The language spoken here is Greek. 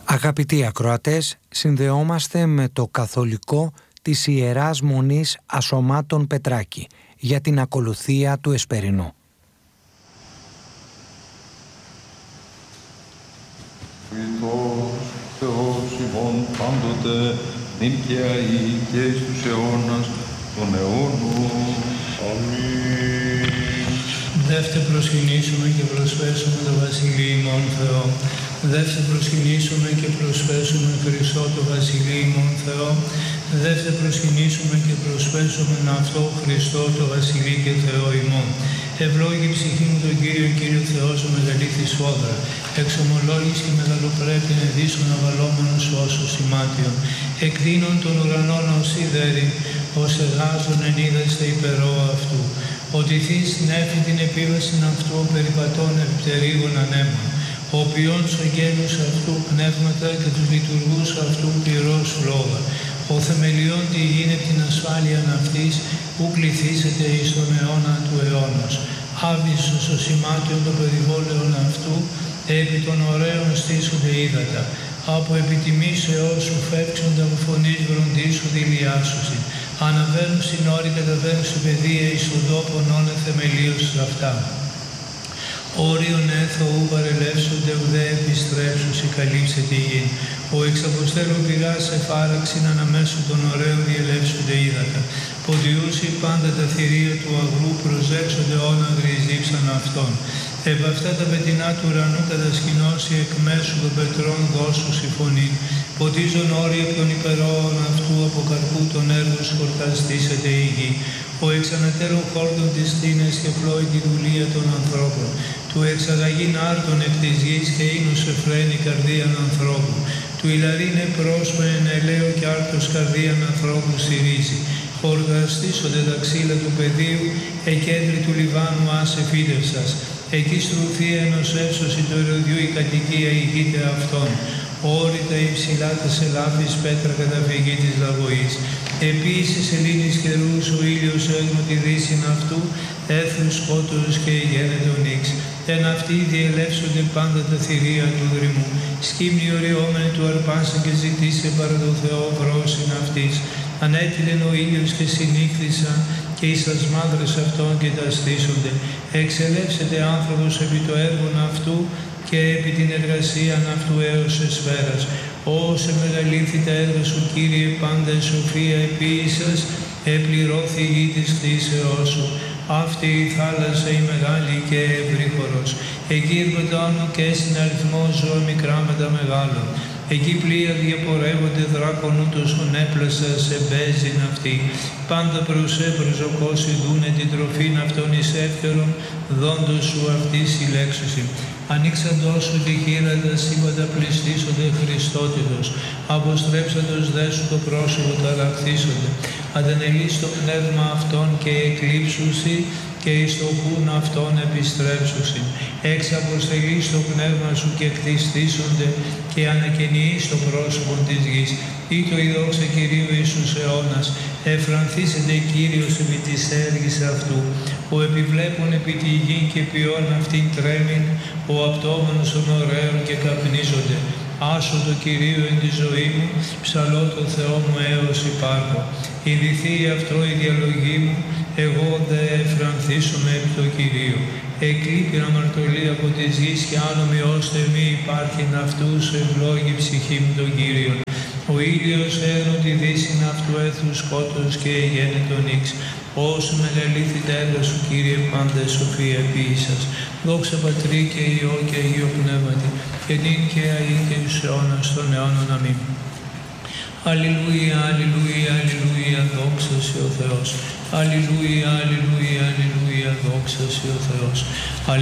Αγαπητοί ακροατές, συνδεόμαστε με το καθολικό της Ιεράς Μονής Ασωμάτων Πετράκη για την ακολουθία του Εσπερινού. Θεός ημών πάντοτε, νυν και αεί και εις τους αιώνας των αιώνων. Αμήν. Δεύτε προσκυνήσουμε και προσφέσουμε το Βασιλείο ημών Θεό. Δεύτε προσκυνήσουμε και προσφέσουμε Χριστό το Βασιλείο ημών Θεό. Δεύτε προσκυνήσουμε και προσφέσουμε αυτό Χριστό το Βασιλείο και Θεό ημών. Ευλόγη η ψυχή μου τον Κύριο, Κύριο Θεό σου μεγαλήθη σφόδρα. Εξομολόγης και μεγαλοπρέπεια εδίσων αβαλόμενος σου όσο σημάτιον. Εκδίνων των ουρανών ως σίδερη, ως εγάζων εν είδαστε υπερόα αυτού. Ότι θείς νέφη την επίβαση αυτού περιπατών επιπτερίγων ανέμων. Ο οποίον σογγένους αυτού πνεύματα και τους λειτουργούς αυτού πυρός φλόγα. Ο θεμελιών τη γίνει την ασφάλεια αυτής, που κληθήσετε εις τον αιώνα του αιώνος. Άβυσος ο σημάτιον των περιβόλαιων αυτού, επί των ωραίων στήσονται ύδατα. Από επιτιμήσεώς σου φεύξοντα μου φωνής βροντίσου δηλιάσουσι. Αναβαίνουν στην όρη, καταβαίνουν στην παιδεία, εις τον τόπον όνε θεμελίους αυτά. Όριον έθωου παρελεύσονται, ουδέ επιστρέψουσι καλύψεται η γη. Ο εξαποστέλων πηγάς εφάραξην αναμέσου των ωραίων διελεύσονται ύδατα. Ποντιούσι πάντα τα θηρία του αγρού προσέξονται όνα γριζήψαν αυτών. Επ' αυτά τα πετεινά του ουρανού κατασκηνώσει εκ μέσου των πετρών δώσου συμφωνεί. Ποτίζον όρια των υπερόων αυτού από καρπού των έργων σκορταστήσεται η γη. Ο εξανατέρων χόρτων της τίνες και πλώει τη δουλεία των ανθρώπων. Του εξαγαγήν άρτων εκ της γης και ίνους εφραίνει καρδίαν ανθρώπου. Του ηλαρίνε πρόσωπο εν ελαίο και άρτος καρδίαν ανθρώπου στηρίζει. Χορταστήσονται τα ξύλα του πεδίου, εκέντρη του Λιβάνου άσε φύτευσας. Εκεί στρουθεί ενός εύσωση του ερωδιού η κατοικία ηγείται αυτών. Όρητα υψηλά τα σελάφης πέτρα καταφυγή της λαγωής. Επίσης σελήνης καιρούς ο ήλιος έγνω τη δύσιν αυτού, έθρους σκότος και γένετο νύξ. Εν αυτοί διελεύσονται πάντα τα θηρία του δρυμού. Σκύμνοι οριόμενοι του αρπάσαν και ζητήσε παρά το Θεό βρόσιν αυτής. Ανέτειλεν ο ήλιος και συνήχθησαν και εις τας μάδρες αυτών και τα στήσονται. Εξελεύσεται άνθρωπος επί το έργον αυτού και επί την εργασίαν αυτού έως εσφαίρας. Όσε μεγαλήθη τα έργα σου, Κύριε, πάντα η σοφία επίησας, επληρώθη η γη της κτήσεώς σου. Αυτή η θάλασσα η μεγάλη και ευρύχωρος. Εκεί εργοτάνου και συναριθμό ζώα μικρά με τα μεγάλων. Εκεί πλοία διαπορεύονται δράκων ούτως ονέπλασα σε μπέζιν αυτή. Πάντα προσωπώσει δούνε την τροφήν αυτών εις εύκαιρον, δόντος σου αυτή συλλέξουσι. Ανοίξαντος σου τη χείρα τα σύμπαντα πληστήσονται Χριστότητος. Αποστρέψαντος δε σου το πρόσωπο ταραχθήσονται. Αντανελείς το πνεύμα αυτών και εκλείψουσι και εις το χούν αυτών επιστρέψουσι. Εξ αποστελείς το πνεύμα σου και κτιστήσονται και ανακαινείς το πρόσωπο της γης. Ή το η δόξα Κυρίου Ιησούς αιώνας, εφρανθήσεται Κύριος επί της έργης αυτού, ο επιβλέπων επί τη γη και ποιόν αυτήν τρέμειν, ο απτόμενος των ωραίων και καπνίζονται. Άσω το Κυρίο εν τη ζωή μου, ψαλώ το Θεό μου έως υπάρχω. Ιδηθεί αυτό η διαλογή μου, εγώ δε εφρανθήσομαι επί το Κυρίο. Εκλείπει αμαρτωλή από της γης και άνομοι ώστε μη υπάρχειν αυτούς, ευλόγη ψυχή μου τον Κύριον. Ο ήλιος ένω τη δύσιν αυτού έθου σκότος και γένετο νύξ. Όσο μεγαλήθη τα έργα σου, Κύριε, πάντα σοφία επίησας. Δόξα Πατρί και Υιό και Αγίο Πνεύματι, και νυν και αεί και εις αιώνας των αιώνων. Αμήν. Αλληλούια, αλληλούια, αλληλούια, δόξα σε ο Θεός. Αλληλούια, αλληλούια, αλληλούια, δόξα σε ο Θεός.